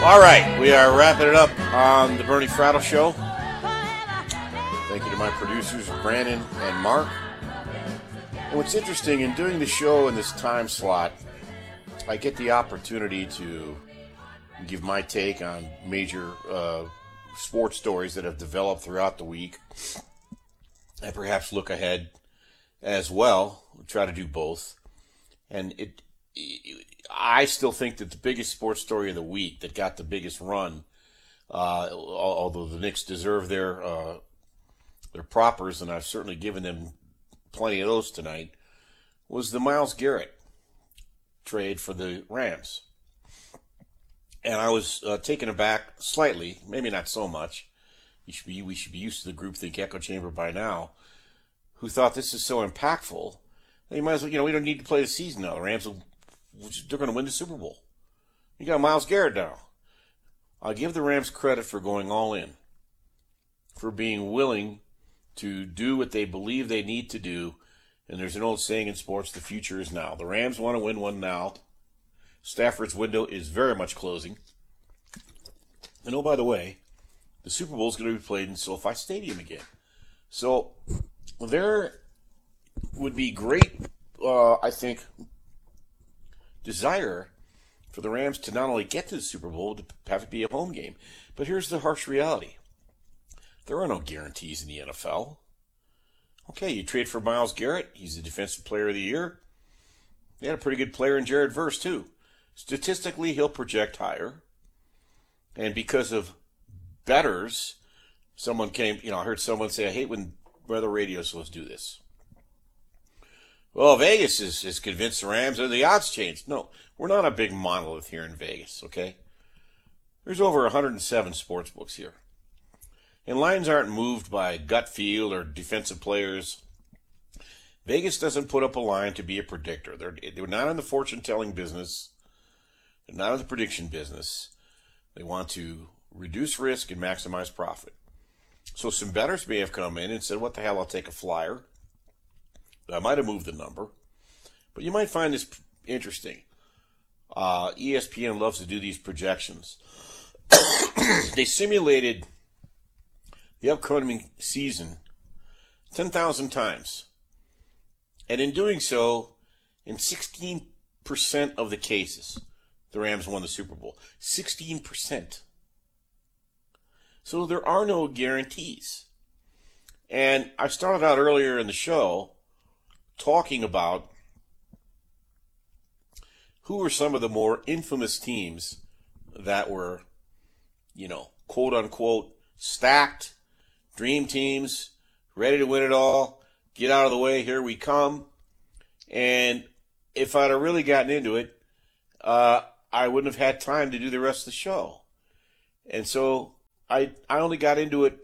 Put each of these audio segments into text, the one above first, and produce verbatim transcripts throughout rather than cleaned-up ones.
All right, we are wrapping it up on the Bernie Fratto Show. Thank you to my producers, Brandon and Mark. And what's interesting, in doing the show in this time slot, I get the opportunity to give my take on major uh, sports stories that have developed throughout the week, and perhaps look ahead as well. We'll try to do both. And it, it, I still think that the biggest sports story of the week that got the biggest run, uh, although the Knicks deserve their uh, their propers, and I've certainly given them plenty of those tonight, was the Myles Garrett trade for the Rams. And I was uh, taken aback slightly, maybe not so much. You should be, we should be used to the groupthink echo chamber by now, who thought this is so impactful. You might as well, you know, we don't need to play the season now. The Rams, will, they're going to win the Super Bowl. You got Myles Garrett now. I'll give the Rams credit for going all in, for being willing to do what they believe they need to do. And there's an old saying in sports, the future is now. The Rams want to win one now. Stafford's window is very much closing. And oh, by the way, the Super Bowl is going to be played in SoFi Stadium again. So there would be great, uh, I think, desire for the Rams to not only get to the Super Bowl, to have it be a home game. But here's the harsh reality. There are no guarantees in the N F L. Okay, you trade for Myles Garrett. He's the Defensive Player of the Year. They had a pretty good player in Jared Verse, too. Statistically, he'll project higher. And because of bettors, someone came, you know, I heard someone say, I hate when weather radio shows do this. Well, Vegas is, is convinced the Rams are the odds changed. No, we're not a big monolith here in Vegas, okay? There's over one hundred seven sports books here. And lines aren't moved by gut feel or defensive players. Vegas doesn't put up a line to be a predictor. They're, they're not in the fortune-telling business. They're not in the prediction business. They want to reduce risk and maximize profit. So some bettors may have come in and said, what the hell, I'll take a flyer. I might have moved the number. But you might find this interesting. Uh, E S P N loves to do these projections. They simulated the upcoming season ten thousand times. And in doing so, in sixteen percent of the cases, the Rams won the Super Bowl. sixteen percent. So there are no guarantees. And I started out earlier in the show talking about who were some of the more infamous teams that were, you know, quote unquote, stacked, dream teams, ready to win it all, get out of the way, here we come. And if I'd have really gotten into it, uh, I wouldn't have had time to do the rest of the show. And so I I only got into it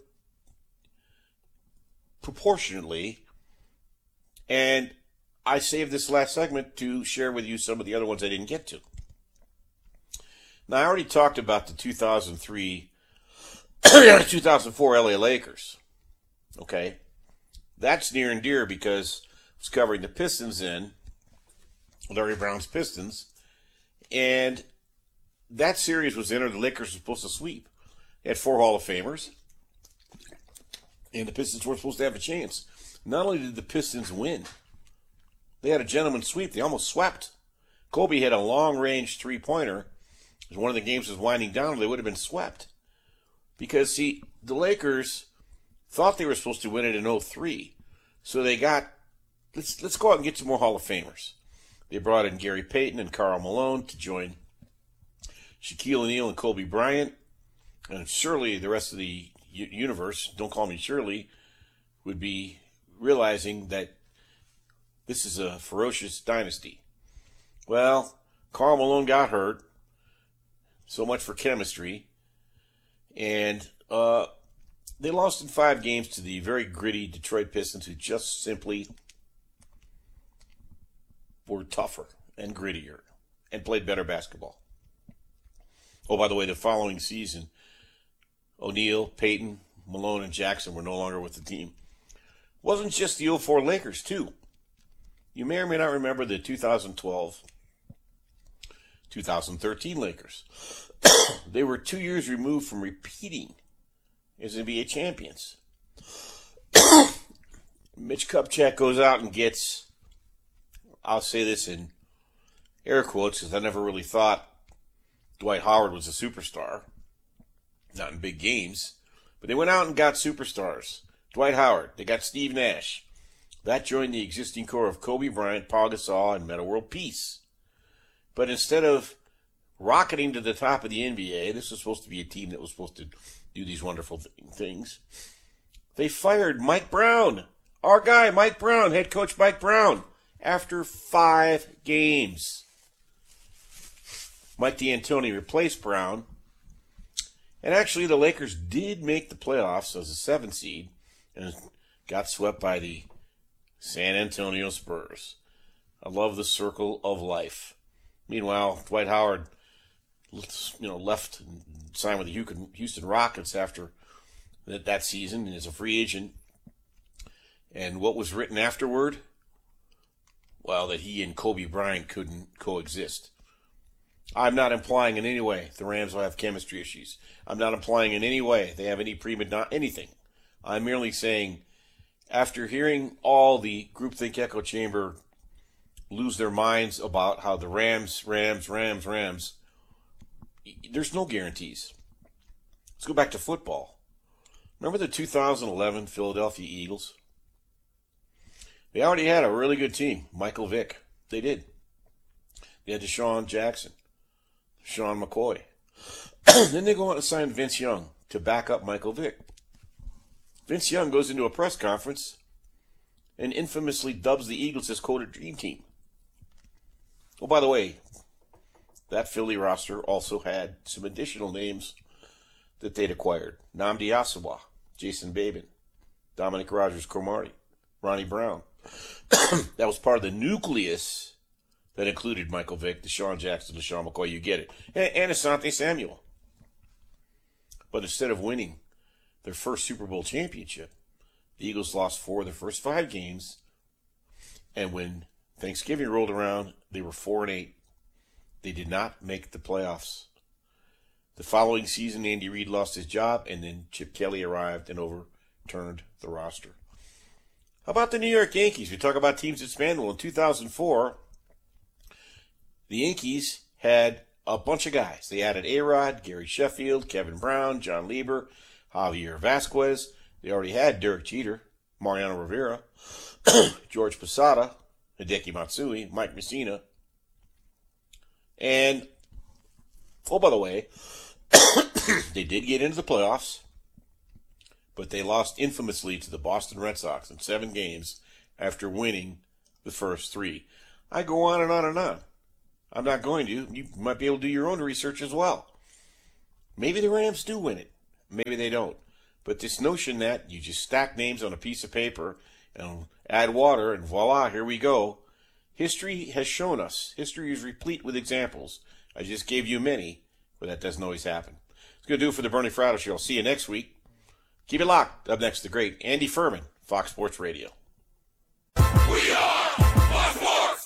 proportionately, and I saved this last segment to share with you some of the other ones I didn't get to. Now, I already talked about the two thousand three, two thousand four L A Lakers. Okay? That's near and dear because I was covering the Pistons in, Larry Brown's Pistons, and that series was in, or the Lakers were supposed to sweep. They had four Hall of Famers, and the Pistons weren't supposed to have a chance. Not only did the Pistons win, they had a gentleman's sweep. They almost swept. Kobe had a long-range three-pointer. As one of the games was winding down, they would have been swept. Because, see, the Lakers thought they were supposed to win it in oh three. So they got, let's let's go out and get some more Hall of Famers. They brought in Gary Payton and Karl Malone to join Shaquille O'Neal and Kobe Bryant. And surely the rest of the universe, don't call me Shirley, would be realizing that this is a ferocious dynasty. Well, Karl Malone got hurt. So much for chemistry. And uh, they lost in five games to the very gritty Detroit Pistons, who just simply were tougher and grittier and played better basketball. Oh, by the way, the following season, O'Neal, Payton, Malone, and Jackson were no longer with the team. It wasn't just the oh four Lakers, too. You may or may not remember the two thousand twelve two thousand thirteen Lakers. They were two years removed from repeating as N B A champions. Mitch Kupchak goes out and gets, I'll say this in air quotes because I never really thought Dwight Howard was a superstar. Not in big games. But they went out and got superstars. Dwight Howard. They got Steve Nash. That joined the existing core of Kobe Bryant, Paul Gasol, and Metta World Peace. But instead of rocketing to the top of the N B A, this was supposed to be a team that was supposed to do these wonderful th- things. They fired Mike Brown. Our guy, Mike Brown, head coach Mike Brown, after five games. Mike D'Antoni replaced Brown. And actually, the Lakers did make the playoffs as a seventh seed and got swept by the San Antonio Spurs. I love the circle of life. Meanwhile, Dwight Howard, you know, left and signed with the Houston Rockets after that, that season as a free agent. And what was written afterward? Well, that he and Kobe Bryant couldn't coexist. I'm not implying in any way the Rams will have chemistry issues. I'm not implying in any way they have any prima donna, anything. I'm merely saying, after hearing all the groupthink echo chamber lose their minds about how the Rams, Rams, Rams, Rams, there's no guarantees. Let's go back to football. Remember the two thousand eleven Philadelphia Eagles? They already had a really good team. Michael Vick. They did. They had Deshaun Jackson, Sean McCoy. Then they go out and sign Vince Young to back up Michael Vick. Vince Young goes into a press conference and infamously dubs the Eagles his quoted dream team. Oh, by the way, that Philly roster also had some additional names that they'd acquired. Nnamdi Asomugha, Jason Babin, Dominic Rodgers-Cromartie, Ronnie Brown. That was part of the nucleus that included Michael Vick, Deshaun Jackson, Deshaun McCoy, you get it, and, and Asante Samuel. But instead of winning their first Super Bowl championship, the Eagles lost four of their first five games, and when Thanksgiving rolled around, they were four and eight. They did not make the playoffs. The following season, Andy Reid lost his job, and then Chip Kelly arrived and overturned the roster. How about the New York Yankees? We talk about teams that span. Well, in two thousand four, the Yankees had a bunch of guys. They added A-Rod, Gary Sheffield, Kevin Brown, John Lieber, Javier Vasquez. They already had Derek Jeter, Mariano Rivera, George Posada, Hideki Matsui, Mike Mussina. And, oh, by the way, they did get into the playoffs, but they lost infamously to the Boston Red Sox in seven games after winning the first three. I go on and on and on. I'm not going to. You might be able to do your own research as well. Maybe the Rams do win it. Maybe they don't. But this notion that you just stack names on a piece of paper and add water and voila, here we go. History has shown us. History is replete with examples. I just gave you many, but that doesn't always happen. It's going to do it for the Bernie Fratto Show. I'll see you next week. Keep it locked. Up next, the great Andy Furman, Fox Sports Radio. We are Fox Sports!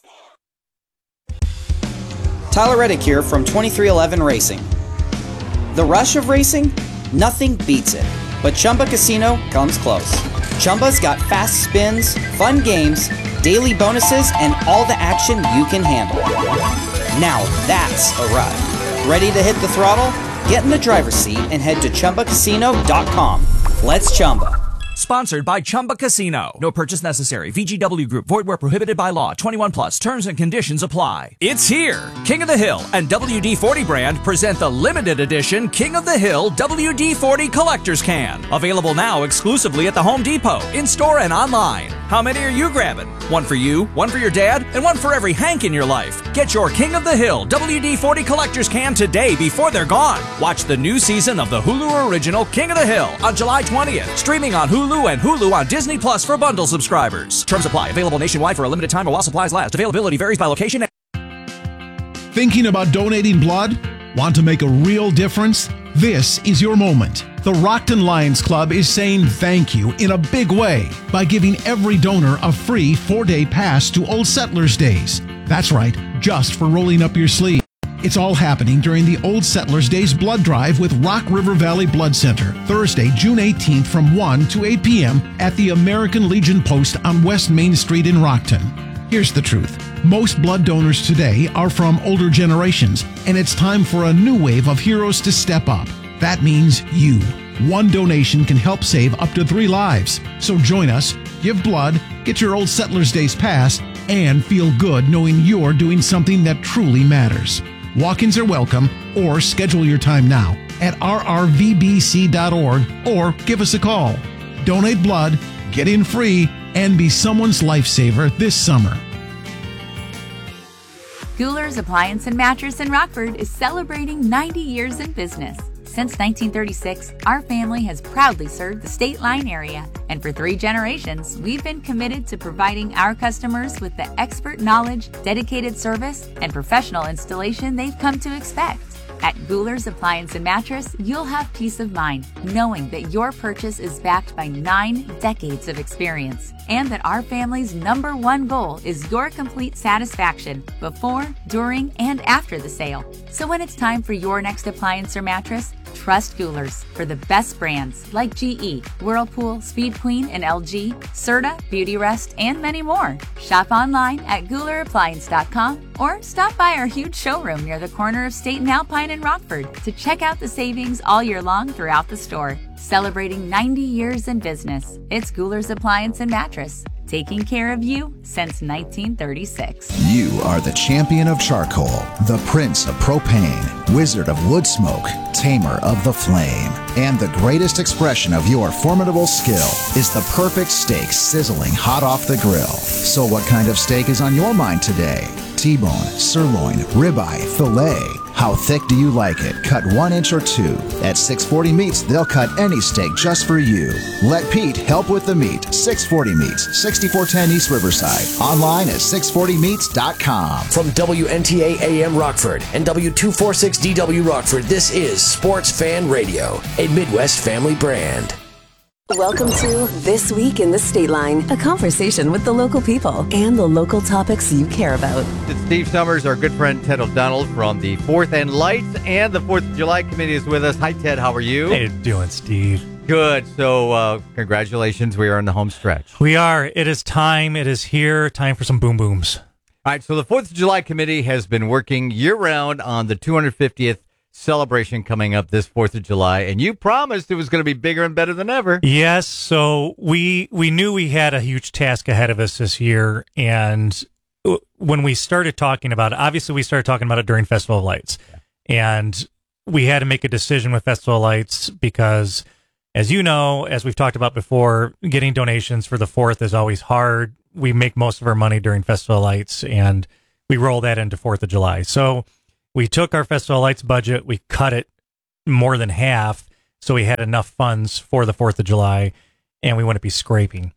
Tyler Reddick here from twenty-three eleven Racing. The rush of racing? Nothing beats it. But Chumba Casino comes close. Chumba's got fast spins, fun games, daily bonuses, and all the action you can handle. Now that's a ride. Ready to hit the throttle? Get in the driver's seat and head to Chumba Casino dot com. Let's Chumba. Sponsored by Chumba Casino. No purchase necessary. V G W Group. Void where prohibited by law. twenty-one plus. Terms and conditions apply. It's here. King of the Hill and W D forty brand present the limited edition King of the Hill W D forty Collector's Can. Available now exclusively at the Home Depot, in-store and online. How many are you grabbing? One for you, one for your dad, and one for every Hank in your life. Get your King of the Hill W D forty Collector's Can today before they're gone. Watch the new season of the Hulu original King of the Hill on July twentieth. Streaming on Hulu and Hulu on Disney Plus for bundle subscribers. Terms apply. Available nationwide for a limited time or while supplies last. Availability varies by location. Thinking about donating blood? Want to make a real difference? This is your moment. The Rockton Lions Club is saying thank you in a big way by giving every donor a free four-day pass to Old Settlers Days. That's right, just for rolling up your sleeve. It's all happening during the Old Settlers Days Blood Drive with Rock River Valley Blood Center, Thursday, June eighteenth from one to eight p.m. at the American Legion Post on West Main Street in Rockton. Here's the truth. Most blood donors today are from older generations, and it's time for a new wave of heroes to step up. That means you. One donation can help save up to three lives. So join us, give blood, get your Old Settlers Days pass, and feel good knowing you're doing something that truly matters. Walk-ins are welcome, or schedule your time now at r r v b c dot org or give us a call. Donate blood, get in free, and be someone's lifesaver this summer. Guler's Appliance and Mattress in Rockford is celebrating ninety years in business. Since nineteen thirty-six, our family has proudly served the State Line area, and for three generations, we've been committed to providing our customers with the expert knowledge, dedicated service, and professional installation they've come to expect. At Guler's Appliance and Mattress, you'll have peace of mind knowing that your purchase is backed by nine decades of experience, and that our family's number one goal is your complete satisfaction before, during, and after the sale. So when it's time for your next appliance or mattress, trust Guler's for the best brands like G E, Whirlpool, Speed Queen, and L G, Serta, Beautyrest, and many more. Shop online at Guler Appliance dot com or stop by our huge showroom near the corner of State and Alpine in Rockford to check out the savings all year long throughout the store. Celebrating ninety years in business, it's Guler's Appliance and Mattress, taking care of you since nineteen thirty-six. You are the champion of charcoal, the prince of propane, wizard of wood smoke, tamer of the flame. And the greatest expression of your formidable skill is the perfect steak sizzling hot off the grill. So what kind of steak is on your mind today? T-bone, sirloin, ribeye, filet. How thick do you like it? Cut one inch or two. At six forty Meats, they'll cut any steak just for you. Let Pete help with the meat. six forty Meats, sixty-four ten East Riverside. Online at six forty meats dot com. From W N T A A M Rockford and W two forty-six D W Rockford, this is Sports Fan Radio, a Midwest family brand. Welcome to This Week in the State Line, a conversation with the local people and the local topics you care about. It's Steve Summers, our good friend Ted O'Donnell from the Fourth and Lights, and the Fourth of July Committee is with us. Hi, Ted. How are you? How you doing, Steve? Good. So, uh, congratulations. We are in the home stretch. We are. It is time. It is here. Time for some boom booms. All right. So, the Fourth of July Committee has been working year-round on the two hundred fiftieth celebration coming up this fourth of July, and you promised it was going to be bigger and better than ever. Yes, so we we knew we had a huge task ahead of us this year, and when we started talking about it, obviously we started talking about it during Festival of Lights, yeah. and we had to make a decision with Festival of Lights because, as you know, as we've talked about before, getting donations for the fourth is always hard. We make most of our money during Festival of Lights, and we roll that into fourth of July. So we took our Festival of Lights budget, we cut it more than half, so we had enough funds for the fourth of July, and we wouldn't be scraping.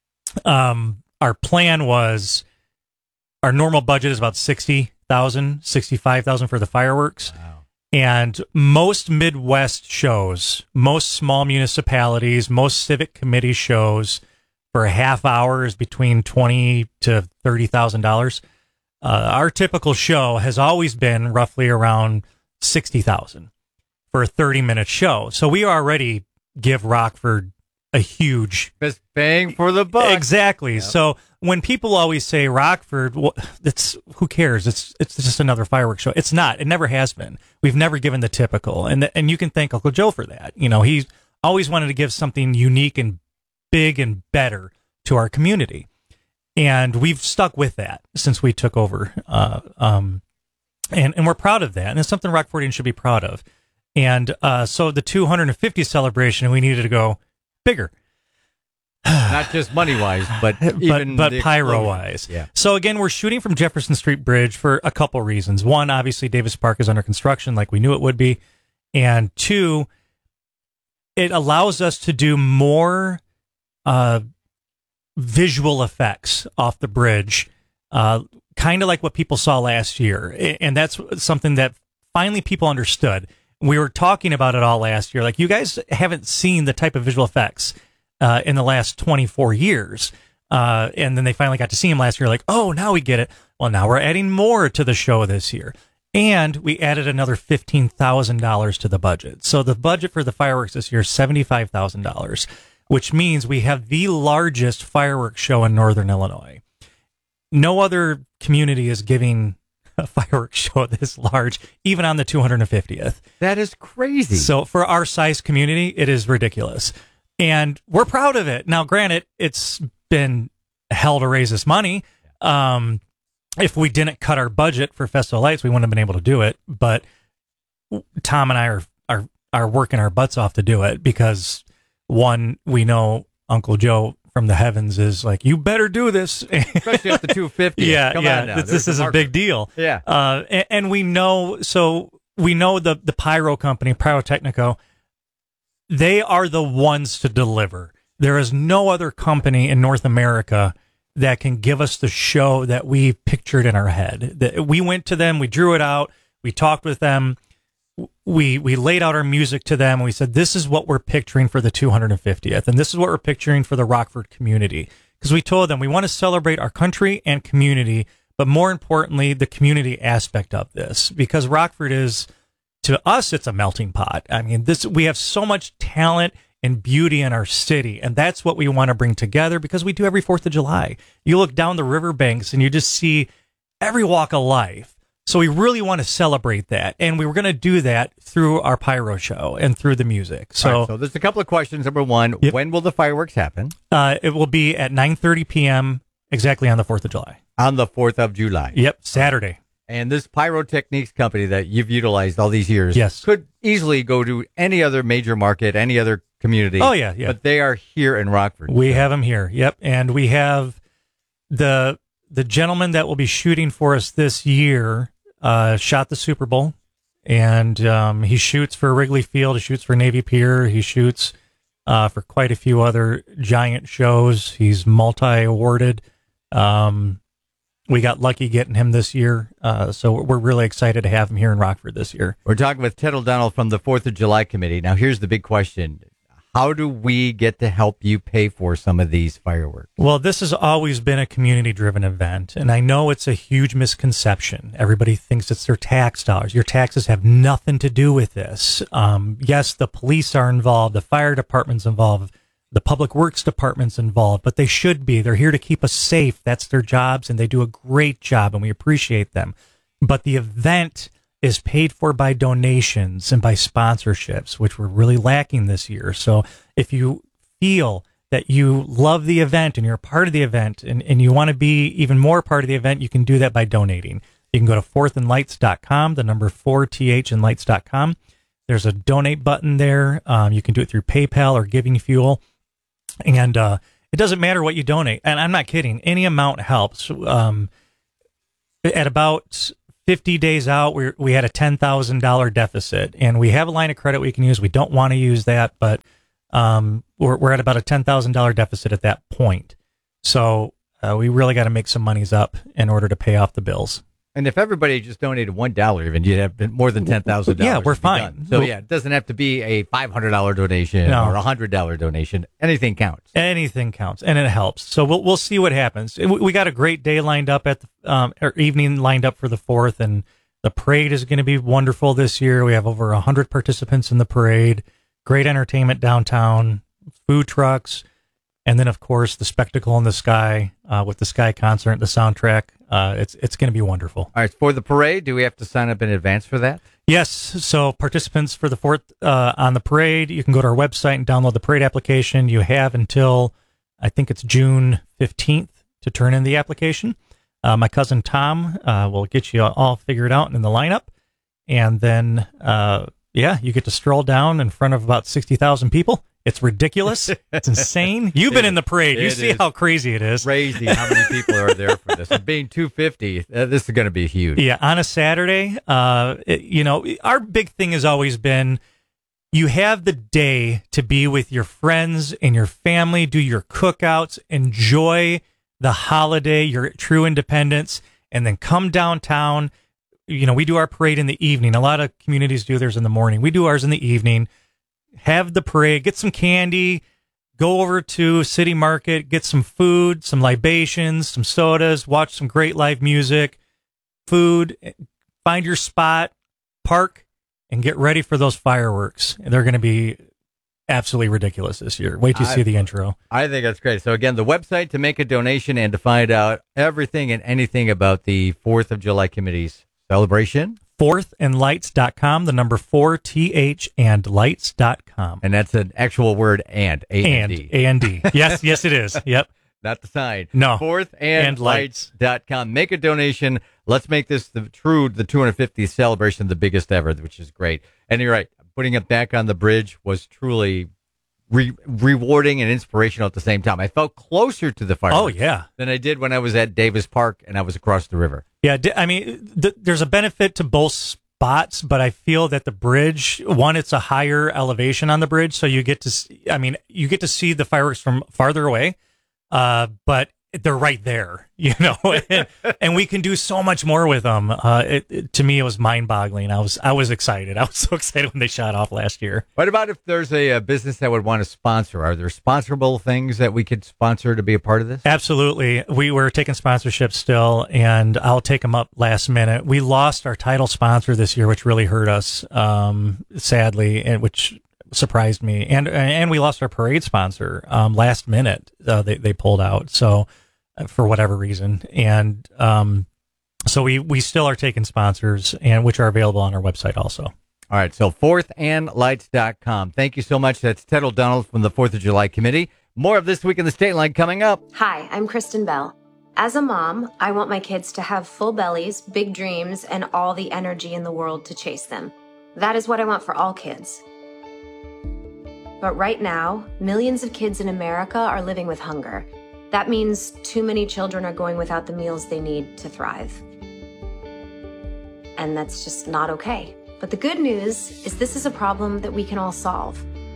Um, our plan was, our normal budget is about sixty thousand dollars, sixty-five thousand dollars for the fireworks. Wow. And most Midwest shows, most small municipalities, most civic committee shows for a half hour is between twenty thousand dollars to thirty thousand dollars. Uh, our typical show has always been roughly around sixty thousand dollars for a thirty minute show. So we already give Rockford a huge best bang for the buck. Exactly. Yep. So when people always say Rockford, well, it's who cares? It's it's just another fireworks show. It's not. It never has been. We've never given the typical, and the, and you can thank Uncle Joe for that. You know, he's always wanted to give something unique and big and better to our community. And we've stuck with that since we took over. Uh, um, and, and we're proud of that. And it's something Rockfordians should be proud of. And uh, so the two hundred fiftieth celebration, we needed to go bigger. Not just money-wise, but even but, but pyro-wise. Yeah. So again, we're shooting from Jefferson Street Bridge for a couple reasons. One, obviously, Davis Park is under construction like we knew it would be. And two, it allows us to do more uh visual effects off the bridge, uh, kind of like what people saw last year. And that's something that finally people understood. We were talking about it all last year. Like, you guys haven't seen the type of visual effects uh, in the last twenty-four years. Uh, and then they finally got to see them last year. Like, oh, now we get it. Well, now we're adding more to the show this year. And we added another fifteen thousand dollars to the budget. So the budget for the fireworks this year is seventy-five thousand dollars, which means we have the largest fireworks show in Northern Illinois. No other community is giving a fireworks show this large, even on the two hundred fiftieth. That is crazy. So for our size community, it is ridiculous. And we're proud of it. Now, granted, it's been hell to raise this money. Um, if we didn't cut our budget for Festival of Lights, we wouldn't have been able to do it. But Tom and I are, are, are working our butts off to do it because, one, we know Uncle Joe from the heavens is like, you better do this. Especially at the two fifty. Yeah, Come yeah. on now. This, There's this is a marker. big deal. Yeah. Uh, and, and we know, so we know the, the Pyro company, Pyrotechnico, they are the ones to deliver. There is no other company in North America that can give us the show that we pictured in our head. That we went to them, we drew it out, we talked with them, we we laid out our music to them, and we said, this is what we're picturing for the two hundred fiftieth, and this is what we're picturing for the Rockford community. Because we told them we want to celebrate our country and community, but more importantly, the community aspect of this. Because Rockford is, to us, it's a melting pot. I mean, this we have so much talent and beauty in our city, and that's what we want to bring together because we do every fourth of July. You look down the riverbanks and you just see every walk of life. So we really want to celebrate that, and we were going to do that through our pyro show and through the music. So, right, so there's a couple of questions. Number one, yep. When will the fireworks happen? Uh, it will be at nine thirty p.m. exactly on the fourth of July. On the fourth of July. Yep, Saturday. And this Pyrotechnics company that you've utilized all these years yes. could easily go to any other major market, any other community. Oh, yeah, yeah. But they are here in Rockford. We so. have them here, yep. And we have the the gentleman that will be shooting for us this year uh, shot the Super Bowl, and um, he shoots for Wrigley Field, he shoots for Navy Pier, he shoots uh, for quite a few other giant shows. He's multi-awarded. Um We got lucky getting him this year, uh, so we're really excited to have him here in Rockford this year. We're talking with Ted O'Donnell from the fourth of July Committee. Now, here's the big question. How do we get to help you pay for some of these fireworks? Well, this has always been a community-driven event, and I know it's a huge misconception. Everybody thinks it's their tax dollars. Your taxes have nothing to do with this. Um, yes, the police are involved, the fire department's involved, the public works department's involved, but they should be. They're here to keep us safe. That's their jobs, and they do a great job, and we appreciate them. But the event is paid for by donations and by sponsorships, which we're really lacking this year. So if you feel that you love the event and you're a part of the event and, and you want to be even more part of the event, you can do that by donating. You can go to fourth and lights dot com, the number four, T H and lights dot com. There's a donate button there. Um, you can do it through PayPal or Giving Fuel. And uh, it doesn't matter what you donate. And I'm not kidding. Any amount helps. Um, at about fifty days out, we we had a ten thousand dollars deficit. And we have a line of credit we can use. We don't want to use that, but um, we're, we're at about a ten thousand dollars deficit at that point. So uh, we really got to make some monies up in order to pay off the bills. And if everybody just donated one dollar, even you'd have been more than ten thousand dollars. Yeah, we're fine. Done. So yeah, it doesn't have to be a five hundred dollar donation No. or a hundred dollar donation. Anything counts. Anything counts, and it helps. So we'll we'll see what happens. We, we got a great day lined up at the um, or evening lined up for the fourth, and the parade is going to be wonderful this year. We have over a hundred participants in the parade. Great entertainment downtown, food trucks, and then of course the spectacle in the sky uh, with the Sky Concert, the soundtrack. Uh, it's it's going to be wonderful. All right, for the parade, do we have to sign up in advance for that? Yes. So participants for the fourth uh, on the parade, you can go to our website and download the parade application. You have until I think it's June fifteenth to turn in the application. Uh, my cousin Tom uh, will get you all figured out in the lineup, and then uh, yeah, you get to stroll down in front of about sixty thousand people. It's ridiculous. It's insane. You've been in the parade. You see how crazy it is. Crazy how many people are there for this. And being two fifty, uh, this is going to be huge. Yeah, on a Saturday, uh, it- you know, our big thing has always been you have the day to be with your friends and your family, do your cookouts, enjoy the holiday, your true independence, and then come downtown. You know, we do our parade in the evening. A lot of communities do theirs in the morning. We do ours in the evening. Have the parade, get some candy, go over to City Market, get some food, some libations, some sodas, watch some great live music, food, find your spot, park, and get ready for those fireworks. They're going to be absolutely ridiculous this year. Wait till you I, see the intro. I think that's great. So again, the website to make a donation and to find out everything and anything about the fourth of July committee's celebration. fourth and lights dot com, the number four, T H and lights dot com. And that's an actual word, and, A N D. And, A N D. Yes, yes it is. Yep. Not the sign. No. fourth and lights dot com. Make a donation. Let's make this the true, the two hundred fiftieth celebration, the biggest ever, which is great. And you're right. Putting it back on the bridge was truly re- rewarding and inspirational at the same time. I felt closer to the fireworks Oh, yeah. than I did when I was at Davis Park and I was across the river. Yeah, I mean, th- there's a benefit to both spots, but I feel that the bridge, one, it's a higher elevation on the bridge, so you get to, see, I mean, you get to see the fireworks from farther away, uh, but they're right there, you know, and, and we can do so much more with them. Uh, it, it, to me, it was mind-boggling. I was, I was excited. I was so excited when they shot off last year. What about if there's a, a business that would want to sponsor? Are there sponsorable things that we could sponsor to be a part of this? Absolutely. We were taking sponsorships still, and I'll take them up last minute. We lost our title sponsor this year, which really hurt us, um, sadly, and which surprised me. And and we lost our parade sponsor um, last minute. Uh, they they pulled out. So uh, for whatever reason, and um, so we we still are taking sponsors, and which are available on our website also. All right, so fourth and lights dot com. Thank you so much. That's Ted O'Donnell from the fourth of July Committee. More of This Week in the State Line coming up. Hi, I'm Kristen Bell. As a mom, I want my kids to have full bellies, big dreams, and all the energy in the world to chase them. That is what I want for all kids. But right now, millions of kids in America are living with hunger. That means too many children are going without the meals they need to thrive. And that's just not okay. But the good news is this is a problem that we can all solve.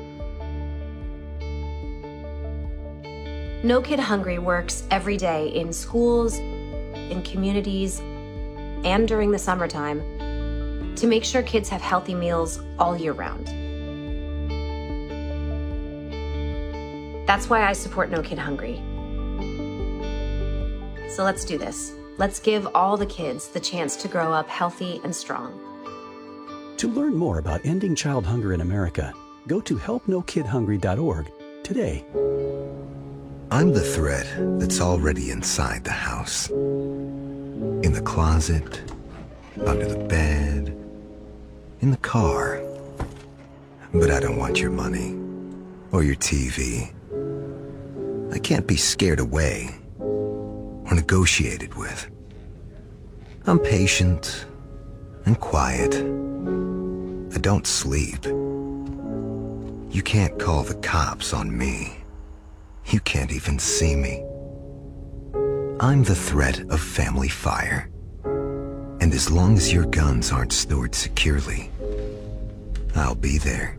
No Kid Hungry works every day in schools, in communities, and during the summertime to make sure kids have healthy meals all year round. That's why I support No Kid Hungry. So let's do this. Let's give all the kids the chance to grow up healthy and strong. To learn more about ending child hunger in America, go to help no kid hungry dot org today. I'm the threat that's already inside the house. In the closet, under the bed, in the car. But I don't want your money or your T V. I can't be scared away or negotiated with. I'm patient and quiet. I don't sleep. You can't call the cops on me. You can't even see me. I'm the threat of family fire. And as long as your guns aren't stored securely, I'll be there.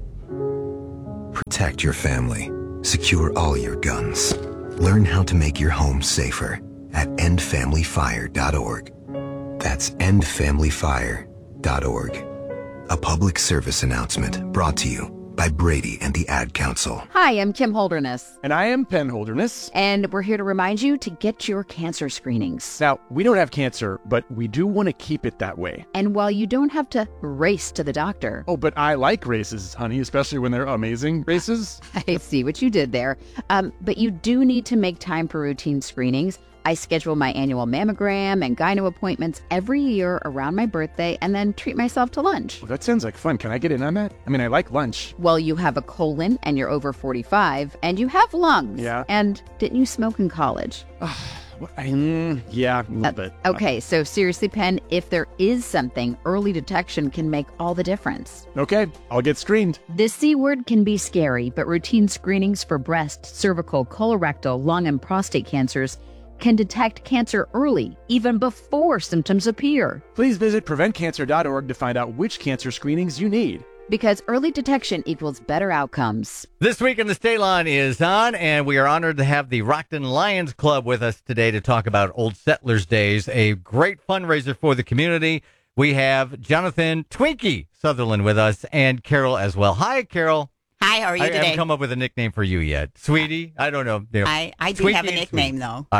Protect your family. Secure all your guns. Learn how to make your home safer at end family fire dot org. That's end family fire dot org. A public service announcement brought to you by Brady and the Ad Council. Hi, I'm Kim Holderness. And I am Penn Holderness. And we're here to remind you to get your cancer screenings. Now, we don't have cancer, but we do want to keep it that way. And while you don't have to race to the doctor. Oh, but I like races, honey, especially when they're amazing races. I see what you did there. Um, but you do need to make time for routine screenings. I schedule my annual mammogram and gyno appointments every year around my birthday and then treat myself to lunch. Well, that sounds like fun. Can I get in on that? I mean, I like lunch. Well, you have a colon and you're over forty-five and you have lungs. Yeah. And didn't you smoke in college? I, mm, yeah, a little uh, bit. Okay, so seriously, Penn, if there is something, early detection can make all the difference. Okay, I'll get screened. This C word can be scary, but routine screenings for breast, cervical, colorectal, lung, and prostate cancers can detect cancer early, even before symptoms appear. Please visit prevent cancer dot org to find out which cancer screenings you need. Because early detection equals better outcomes. This Week in the State Line is on, and we are honored to have the Rockton Lions Club with us today to talk about Old Settlers Days, a great fundraiser for the community. We have Jonathan Twinkie Sutherland with us and Carol as well. Hi, Carol. Hi, how are you I today? haven't come up with a nickname for you yet. Sweetie? I don't know. You know I, I do Twinkie have a and nickname, Sweetie. though. All right.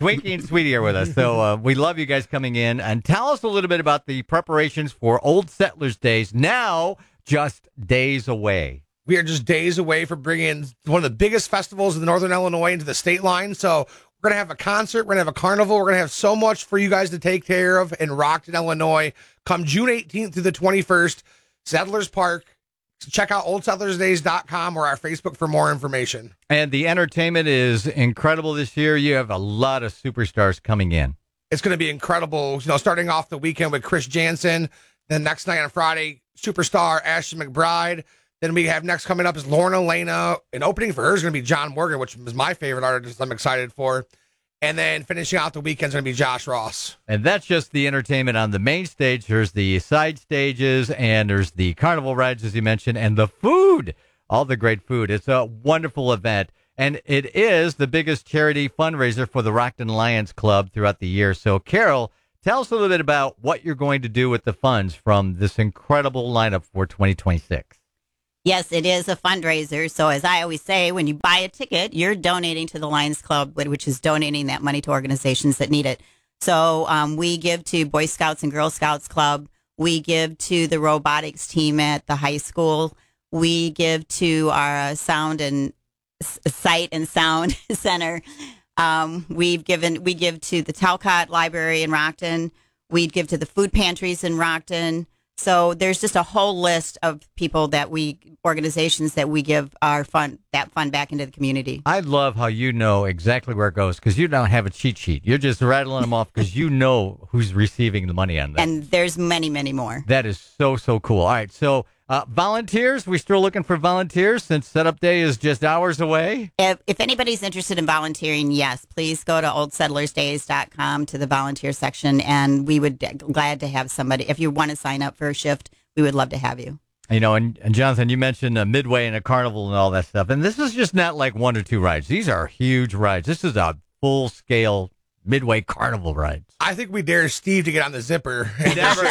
Twinkie and Sweetie are with us. So uh, we love you guys coming in. And tell us a little bit about the preparations for Old Settlers Days, now just days away. We are just days away from bringing one of the biggest festivals in Northern Illinois into the state line. So we're going to have a concert. We're going to have a carnival. We're going to have so much for you guys to take care of in Rockton, Illinois. Come June eighteenth through the twenty-first, Settlers Park. Check out old settlers days dot com or our Facebook for more information. And the entertainment is incredible this year. You have a lot of superstars coming in. It's going to be incredible. You know, starting off the weekend with Chris Jansen. Then next night on Friday, superstar Ashley McBride. Then we have next coming up is Lauren Elena. And opening for her is going to be John Morgan, which is my favorite artist I'm excited for. And then finishing out the weekend is going to be Josh Ross. And that's just the entertainment on the main stage. There's the side stages, and there's the carnival rides, as you mentioned, and the food, all the great food. It's a wonderful event, and it is the biggest charity fundraiser for the Rockton Lions Club throughout the year. So, Carol, tell us a little bit about what you're going to do with the funds from this incredible lineup for twenty twenty-six. Yes, it is a fundraiser. So as I always say, when you buy a ticket, you're donating to the Lions Club, which is donating that money to organizations that need it. So um, we give to Boy Scouts and Girl Scouts Club. We give to the robotics team at the high school. We give to our sound and sight and sound center. Um, we've given, we give to the Talcott Library in Rockton. We give to the food pantries in Rockton. So there's just a whole list of people that we, organizations that we give our fund, that fund back into the community. I love how you know exactly where it goes because you don't have a cheat sheet. You're just rattling them off because you know who's receiving the money on that. And there's many, many more. That is so, so cool. All right. So uh, volunteers, we're still looking for volunteers since setup day is just hours away. If, if anybody's interested in volunteering, yes, please go to old settlers days dot com to the volunteer section, and we would be glad to have somebody. If you want to sign up for a shift, we would love to have you. You know, and, and Jonathan, you mentioned a Midway and a carnival and all that stuff. And this is just not like one or two rides. These are huge rides. This is a full-scale Midway carnival ride. I think we dare Steve to get on the zipper. Never.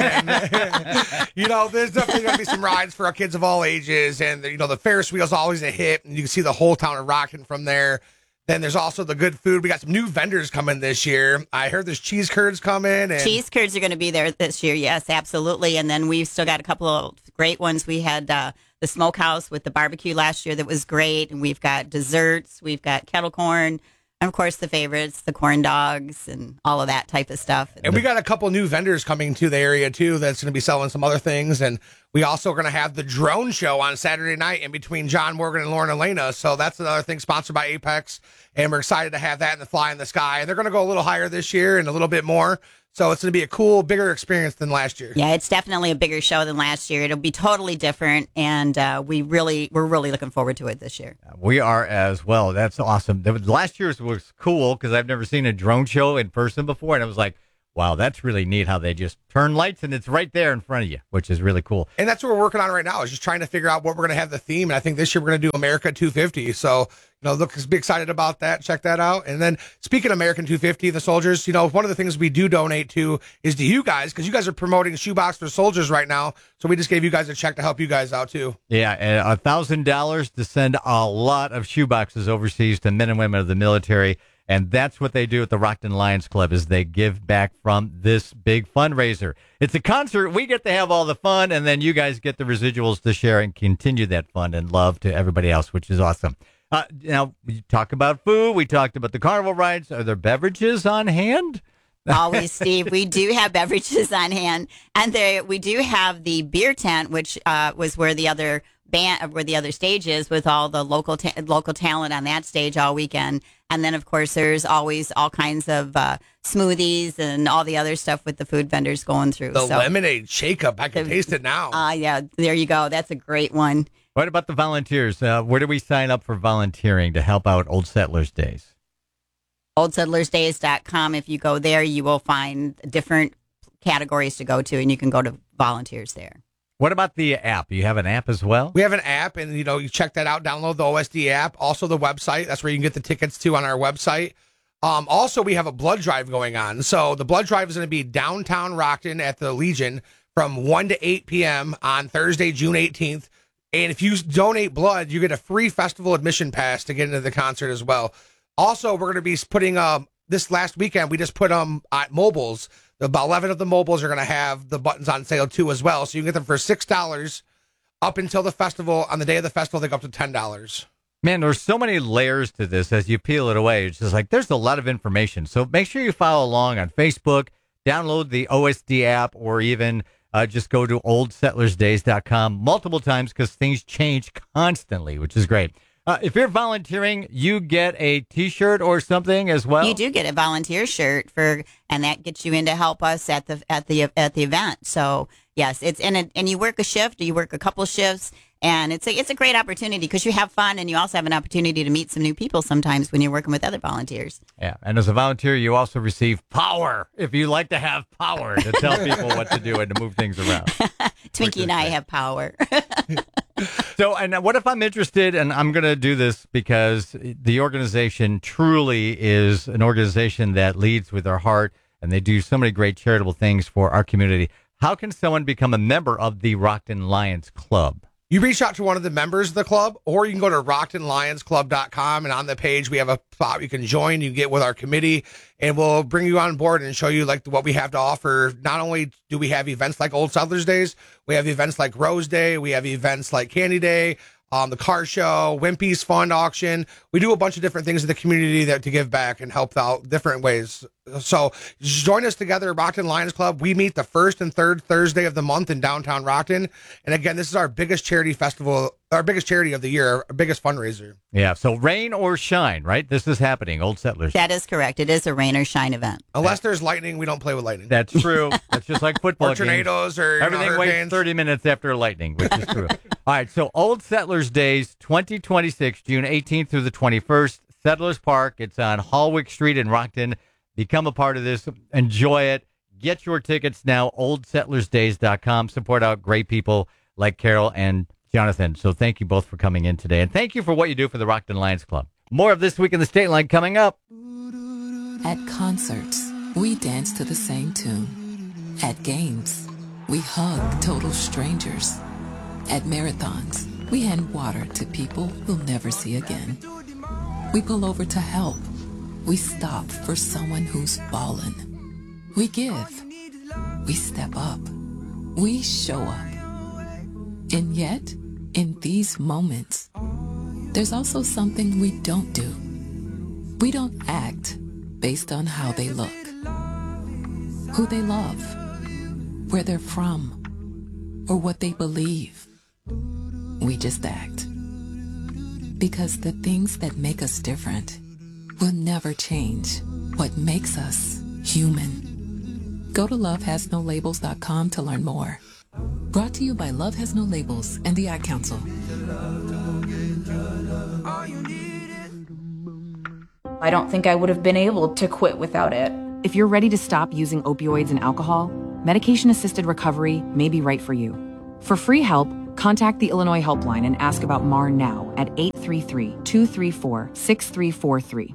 and, you know, there's definitely going to be some rides for our kids of all ages. And, you know, the Ferris wheel's always a hit. And you can see the whole town of Rockton from there. Then there's also the good food. We got some new vendors coming this year. I heard there's cheese curds coming. And cheese curds are going to be there this year. Yes, absolutely. And then we've still got a couple of great ones. We had uh, the smokehouse with the barbecue last year that was great. And we've got desserts. We've got kettle corn. And, of course, the favorites, the corn dogs and all of that type of stuff. And we got a couple new vendors coming to the area, too, that's going to be selling some other things. And we also are going to have the drone show on Saturday night in between John Morgan and Lauren Elena. So that's another thing sponsored by Apex. And we're excited to have that in the fly in the sky. And they're going to go a little higher this year and a little bit more. So it's going to be a cool, bigger experience than last year. Yeah, it's definitely a bigger show than last year. It'll be totally different, and uh, we really, we're really looking forward to it this year. We are as well. That's awesome. Was, last year's was cool because I've never seen a drone show in person before, and I was like, wow, that's really neat how they just turn lights and it's right there in front of you, which is really cool. And that's what we're working on right now is just trying to figure out what we're going to have the theme. And I think this year we're going to do America two fifty. So, you know, look, be excited about that. Check that out. And then speaking of American two fifty, the soldiers, you know, one of the things we do donate to is to you guys because you guys are promoting Shoebox for Soldiers right now. So we just gave you guys a check to help you guys out, too. Yeah, and one thousand dollars to send a lot of shoeboxes overseas to men and women of the military. And that's what they do at the Rockton Lions Club is they give back from this big fundraiser. It's a concert. We get to have all the fun, and then you guys get the residuals to share and continue that fun and love to everybody else, which is awesome. Uh, now, we talk about food. We talked about the carnival rides. Are there beverages on hand? Always, Steve. We do have beverages on hand. And there, we do have the beer tent, which uh, was where the other band, where the other stage is with all the local ta- local talent on that stage all weekend. And then, of course, there's always all kinds of uh, smoothies and all the other stuff with the food vendors going through. The so, lemonade shake-up. I can the, taste it now. Uh, yeah, there you go. That's a great one. What about the volunteers? Uh, where do we sign up for volunteering to help out Old Settlers Days? old settlers days dot com. If you go there, you will find different categories to go to, and you can go to volunteers there. What about the app? You have an app as well? We have an app, and, you know, you check that out. Download the O S D app. Also, the website. That's where you can get the tickets to on our website. Um, also, we have a blood drive going on. So the blood drive is going to be downtown Rockton at the Legion from one to eight p.m. on Thursday, June eighteenth. And if you donate blood, you get a free festival admission pass to get into the concert as well. Also, we're going to be putting um, this last weekend, we just put them at mobiles. About eleven of the mobiles are going to have the buttons on sale too as well. So you can get them for six dollars up until the festival. On the day of the festival, they go up to ten dollars. Man, there's so many layers to this as you peel it away. It's just like there's a lot of information. So make sure you follow along on Facebook, download the O S D app, or even uh, just go to old settlers days dot com multiple times because things change constantly, which is great. Uh, if you're volunteering, you get a T-shirt or something as well. You do get a volunteer shirt for, and that gets you in to help us at the at the at the event. So yes, it's and it, and you work a shift, or you work a couple shifts, and it's a it's a great opportunity because you have fun, and you also have an opportunity to meet some new people sometimes when you're working with other volunteers. Yeah, and as a volunteer, you also receive power if you like to have power to tell people what to do and to move things around. Twinkie and I have power. So, and what if I'm interested, and I'm going to do this because the organization truly is an organization that leads with their heart, and they do so many great charitable things for our community. How can someone become a member of the Rockton Lions Club? You reach out to one of the members of the club, or you can go to rockton lions club dot com, and on the page we have a spot you can join. You get with our committee, and we'll bring you on board and show you like what we have to offer. Not only do we have events like Old Settlers Days, we have events like Rose Day, we have events like Candy Day, um, the car show, Wimpy's Fund Auction. We do a bunch of different things in the community that to give back and help out different ways. So join us together at Rockton Lions Club. We meet the first and third Thursday of the month in downtown Rockton. And again, this is our biggest charity festival, our biggest charity of the year, our biggest fundraiser. Yeah, so rain or shine, right? This is happening, Old Settlers. That is correct. It is a rain or shine event. Unless there's lightning, we don't play with lightning. That's true. That's just like football or tornadoes games. or you everything know, waits thirty minutes after lightning, which is true. All right, so Old Settlers Days twenty twenty-six, June eighteenth through the twenty-first, Settlers Park. It's on Hallwick Street in Rockton. Become a part of this. Enjoy it. Get your tickets now, old settlers days dot com. Support out great people like Carol and Jonathan. So thank you both for coming in today. And thank you for what you do for the Rockton Lions Club. More of This Week in the State Line coming up. At concerts, we dance to the same tune. At games, we hug total strangers. At marathons, we hand water to people we'll never see again. We pull over to help. We stop for someone who's fallen. We give. We step up. We show up. And yet, in these moments, there's also something we don't do. We don't act based on how they look, who they love, where they're from, or what they believe. We just act. Because the things that make us different will never change what makes us human. Go to love has no labels dot com to learn more. Brought to you by Love Has No Labels and the Ad Council. I don't think I would have been able to quit without it. If you're ready to stop using opioids and alcohol, medication-assisted recovery may be right for you. For free help, contact the Illinois Helpline and ask about M A R now at eight three three, two three four, six three four three.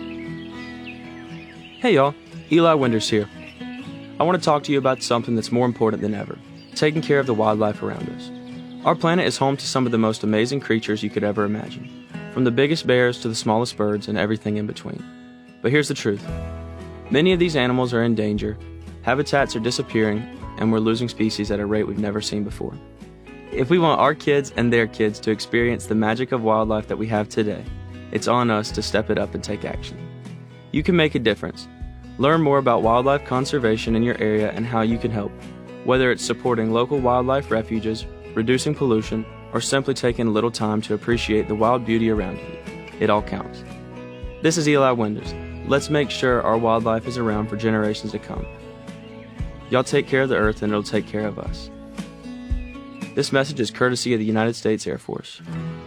Hey y'all, Eli Winders here. I want to talk to you about something that's more important than ever, taking care of the wildlife around us. Our planet is home to some of the most amazing creatures you could ever imagine, from the biggest bears to the smallest birds and everything in between. But here's the truth. Many of these animals are in danger, habitats are disappearing, and we're losing species at a rate we've never seen before. If we want our kids and their kids to experience the magic of wildlife that we have today, it's on us to step it up and take action. You can make a difference. Learn more about wildlife conservation in your area and how you can help, whether it's supporting local wildlife refuges, reducing pollution, or simply taking a little time to appreciate the wild beauty around you. It all counts. This is Eli Winders. Let's make sure our wildlife is around for generations to come. Y'all take care of the earth and it'll take care of us. This message is courtesy of the United States Air Force.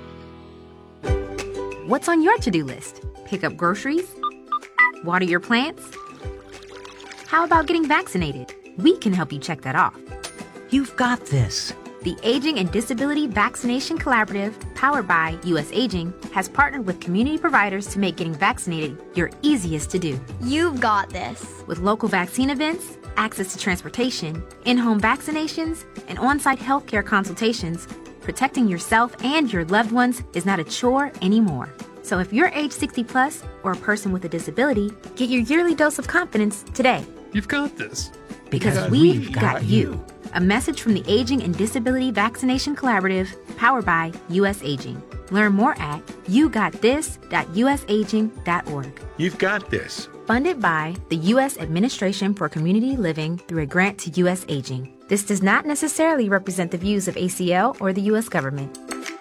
What's on your to-do list? Pick up groceries? Water your plants? How about getting vaccinated? We can help you check that off. You've got this. The Aging and Disability Vaccination Collaborative, powered by U S Aging, has partnered with community providers to make getting vaccinated your easiest to do. You've got this. With local vaccine events, access to transportation, in-home vaccinations, and on-site healthcare consultations, protecting yourself and your loved ones is not a chore anymore. So if you're age sixty plus or a person with a disability, get your yearly dose of confidence today. You've got this. Because, because we've, we've got, got you. you. A message from the Aging and Disability Vaccination Collaborative, powered by U S Aging. Learn more at you got this dot u s aging dot org. You've got this. Funded by the U S Administration for Community Living through a grant to U S Aging. This does not necessarily represent the views of A C L or the U S government.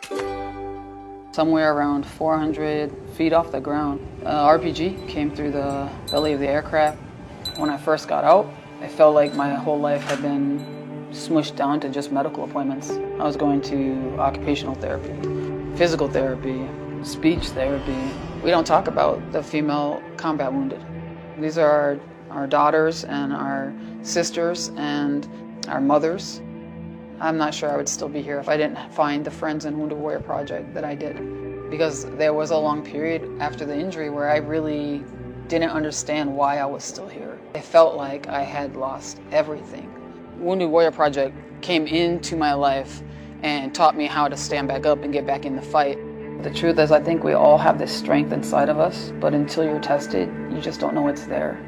Somewhere around four hundred feet off the ground, uh, R P G came through the belly of the aircraft. When I first got out, I felt like my whole life had been smushed down to just medical appointments. I was going to occupational therapy, physical therapy, speech therapy. We don't talk about the female combat wounded. These are our, our daughters and our sisters and our mothers. I'm not sure I would still be here if I didn't find the Friends and Wounded Warrior Project that I did. Because there was a long period after the injury where I really didn't understand why I was still here. I felt like I had lost everything. Wounded Warrior Project came into my life and taught me how to stand back up and get back in the fight. The truth is, I think we all have this strength inside of us, but until you're tested, you just don't know it's there.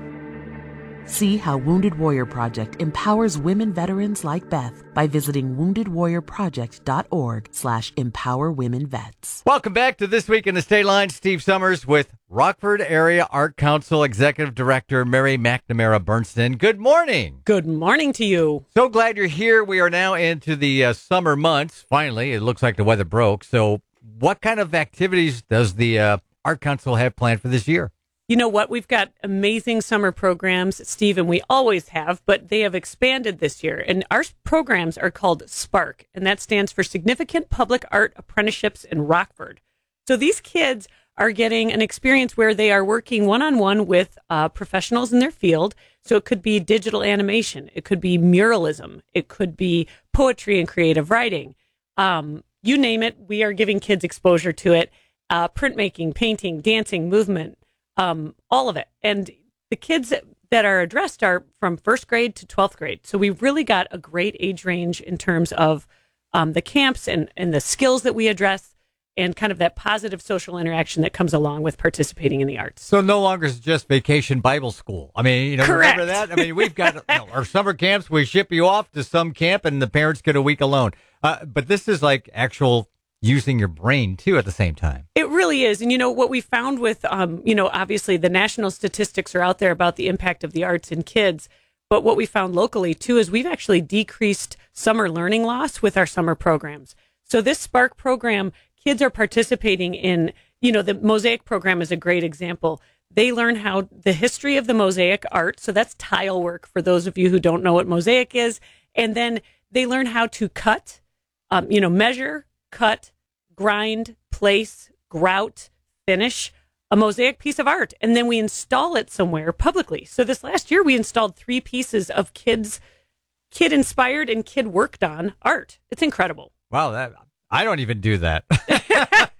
See how Wounded Warrior Project empowers women veterans like Beth by visiting wounded warrior project dot org slash empower women vets. Welcome back to This Week in the State Line. Steve Summers with Rockford Area Art Council Executive Director Mary McNamara Bernstein. Good morning. Good morning to you. So glad you're here. We are now into the uh, summer months. Finally, it looks like the weather broke. So what kind of activities does the uh, Art Council have planned for this year? You know what? We've got amazing summer programs, Steve, and we always have, but they have expanded this year. And our programs are called SPARK, and that stands for Significant Public Art Apprenticeships in Rockford. So these kids are getting an experience where they are working one-on-one with uh, professionals in their field. So it could be digital animation. It could be muralism. It could be poetry and creative writing. Um, you name it, we are giving kids exposure to it. Uh, printmaking, painting, dancing, movement. Um, all of it. And the kids that are addressed are from first grade to twelfth grade. So we've really got a great age range in terms of um, the camps and, and the skills that we address and kind of that positive social interaction that comes along with participating in the arts. So no longer is it just vacation Bible school. I mean, you know, Correct. Remember that? I mean, we've got you know, our summer camps. We ship you off to some camp and the parents get a week alone. Uh, but this is like actual using your brain, too, at the same time. It really is. And, you know, what we found with, um, you know, obviously the national statistics are out there about the impact of the arts in kids. But what we found locally, too, is we've actually decreased summer learning loss with our summer programs. So this SPARK program, kids are participating in, you know, the Mosaic program is a great example. They learn how the history of the Mosaic art. So that's tile work for those of you who don't know what Mosaic is. And then they learn how to cut, um, you know, measure, cut, grind, place, grout, finish a mosaic piece of art, and then we install it somewhere publicly. So this last year, we installed three pieces of kids, kid-inspired and kid-worked on art. It's incredible. Wow, that I don't even do that.